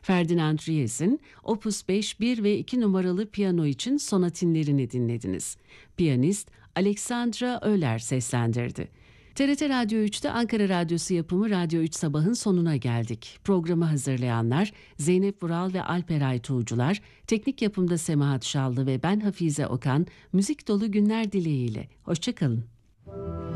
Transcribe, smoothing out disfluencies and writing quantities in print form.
Ferdinand Ries'in Opus 5, 1 ve 2 numaralı piyano için sonatinlerini dinlediniz. Piyanist Alexandra Öler seslendirdi. TRT Radyo 3'te Ankara Radyosu yapımı Radyo 3 Sabah'ın sonuna geldik. Programı hazırlayanlar Zeynep Vural ve Alperay Tuğcular, teknik yapımda Semahat Şallı ve ben Hafize Okan, müzik dolu günler dileğiyle. Hoşça kalın.